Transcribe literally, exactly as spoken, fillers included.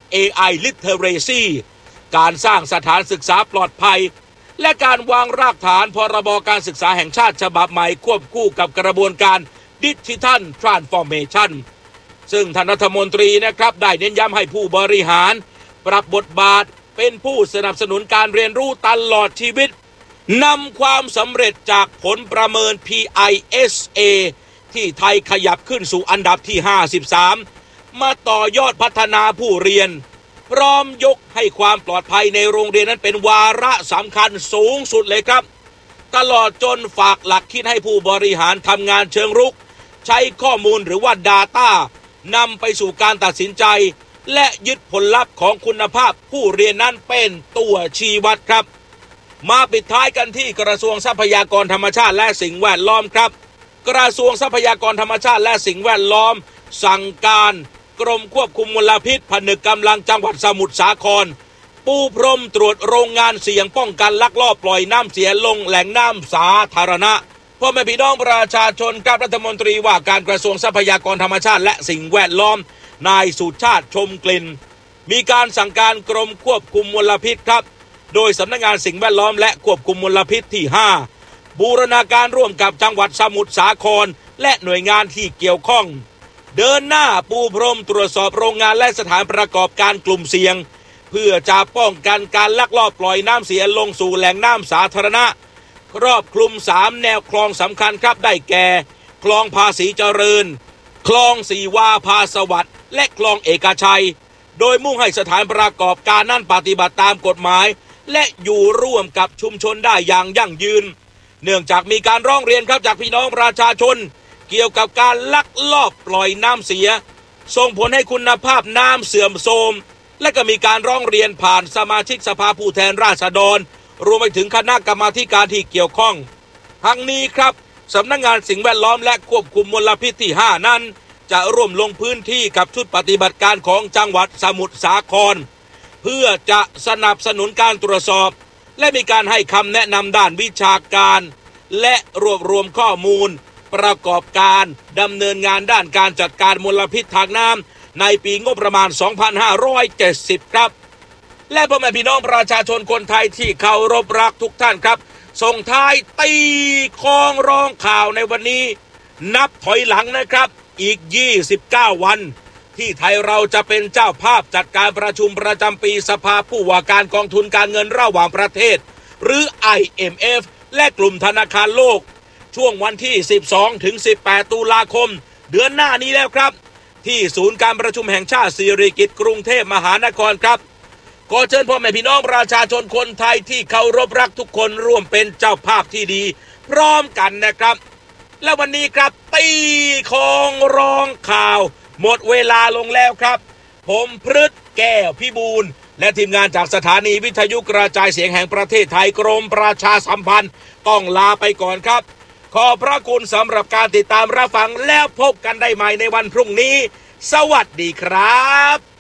เอ ไอ Literacy การสร้างสถานศึกษาปลอดภัยและการวางรากฐานพรบการศึกษาแห่งชาติฉบับใหม่ควบคู่กับกระบวนการดิจิทัลทรานส์ฟอร์เมชันซึ่งท่านรัฐมนตรีนะครับได้เน้นย้ำให้ผู้บริหารปรับบทบาทเป็นผู้สนับสนุนการเรียนรู้ตลอดชีวิตนำความสำเร็จจากผลประเมิน พี ไอ เอส เอ ที่ไทยขยับขึ้นสู่อันดับที่ห้าสิบสามมาต่อยอดพัฒนาผู้เรียนพร้อมยกให้ความปลอดภัยในโรงเรียนนั้นเป็นวาระสำคัญสูงสุดเลยครับตลอดจนฝากหลักคิดให้ผู้บริหารทำงานเชิงรุกใช้ข้อมูลหรือว่า Data นำไปสู่การตัดสินใจและยึดผลลัพธ์ของคุณภาพผู้เรียนนั้นเป็นตัวชี้วัดครับมาปิดท้ายกันที่กระทรวงทรัพยากรธรรมชาติและสิ่งแวดล้อมครับกระทรวงทรัพยากรธรรมชาติและสิ่งแวดล้อมสั่งการกรมควบคุมมลพิษผนึกกำลังจังหวัดสมุทรสาครปูพรมตรวจโรงงานเสี่ยงป้องกันลักลอบปล่อยน้ำเสียลงแหล่งน้ำสาธารณะพ่อแม่พี่น้องประชาชนกับรัฐมนตรีว่าการกระทรวงทรัพยากรธรรมชาติและสิ่งแวดล้อมนายสุชาติชมกลิ่นมีการสั่งการกรมควบคุมมลพิษครับโดยสำนักงานสิ่งแวดล้อมและควบคุมมลพิษที่ห้าบูรณาการร่วมกับจังหวัดสมุทรสาครและหน่วยงานที่เกี่ยวข้องเดินหน้าปูพรมตรวจสอบโรงงานและสถานประกอบการกลุ่มเสี่ยงเพื่อจะป้องกันการลักลอบปล่อยน้ำเสียลงสู่แหล่งน้ำสาธารณะครอบคลุมสามแนวคลองสำคัญครับได้แก่คลองภาษีเจริญคลองสีวาภาสวัสดิ์และคลองเอกชัยโดยมุ่งให้สถานประกอบการนั้นปฏิบัติตามกฎหมายและอยู่ร่วมกับชุมชนได้อย่างยั่งยืนเนื่องจากมีการร้องเรียนครับจากพี่น้องประชาชนเกี่ยวกับการลักลอบปล่อยน้ำเสียส่งผลให้คุณภาพน้ำเสื่อมโทรมและก็มีการร้องเรียนผ่านสมาชิกสภาผู้แทนราษฎรรวมไปถึงคณะกรรมาธิการที่เกี่ยวข้องทั้งนี้ครับสำนักงานสิ่งแวดล้อมและควบคุมมลพิษที่ห้านั้นจะร่วมลงพื้นที่กับชุดปฏิบัติการของจังหวัดสมุทรสาครเพื่อจะสนับสนุนการตรวจสอบและมีการให้คำแนะนำด้านวิชาการและรวบรวมข้อมูลประกอบการดำเนินงานด้านการจัดการมลพิษทางน้ำในปีงบประมาณสองพันห้าร้อยเจ็ดสิบครับและพ่อแม่พี่น้องประชาชนคนไทยที่เคารพรักทุกท่านครับส่งท้ายตีคล้องร้องข่าวในวันนี้นับถอยหลังนะครับอีกยี่สิบเก้าวันที่ไทยเราจะเป็นเจ้าภาพจัดการประชุมประจำปีสภาผู้ว่าการกองทุนการเงินระหว่างประเทศหรือ ไอ เอ็ม เอฟ และกลุ่มธนาคารโลกช่วงวันที่สิบสองถึงสิบแปดตุลาคมเดือนหน้านี้แล้วครับที่ศูนย์การประชุมแห่งชาติสิริกิติ์กรุงเทพมหานครครับขอเชิญพ่อแม่พี่น้องประชาชนคนไทยที่เคารพรักทุกคนร่วมเป็นเจ้าภาพที่ดีพร้อมกันนะครับและวันนี้ครับตีคล้องร้องข่าวหมดเวลาลงแล้วครับผมพฤทธิ์แก้วพิบูลและทีมงานจากสถานีวิทยุกระจายเสียงแห่งประเทศไทยกรมประชาสัมพันธ์ต้องลาไปก่อนครับขอบพระคุณสำหรับการติดตามรับฟังแล้วพบกันได้ใหม่ในวันพรุ่งนี้สวัสดีครับ